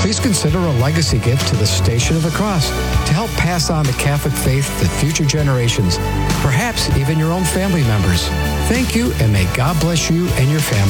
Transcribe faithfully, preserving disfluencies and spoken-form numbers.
please consider a legacy gift to the Station of the Cross to help pass on the Catholic faith to future generations, perhaps even your own family members. Thank you, and may God bless you and your family.